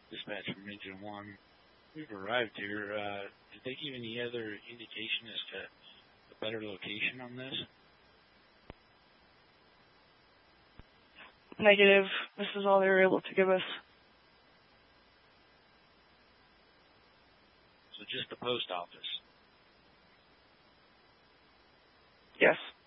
Dispatch from Region 1. We've arrived here. Did they give any other indication as to a better location on this? Negative. This is all they were able to give us. So just the post office? Yes.